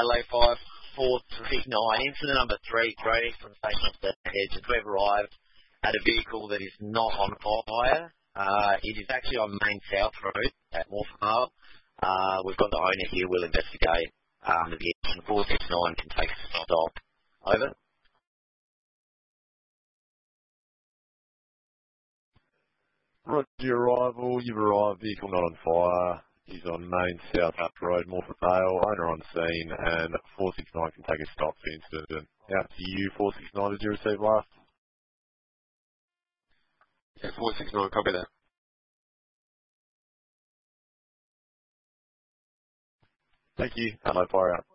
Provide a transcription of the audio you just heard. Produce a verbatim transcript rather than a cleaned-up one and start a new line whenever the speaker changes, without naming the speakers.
Adelaide five four three nine, incident number three, trading from station of the hedges. We've arrived at a vehicle that is not on fire. Uh, it is actually on Main South Road at Morphevale. Uh, we've got the owner here. We'll investigate. Um, the vehicle four six nine can take a stop. Over.
Roger your arrival. You've arrived. Vehicle not on fire. He's on Main South Up Road, Morford Vale. Owner on scene, and four six nine can take a stop for incident. Out to you, four six nine. Did you receive last?
Yeah, four six nine. Copy that.
Thank you. Hello, fire out.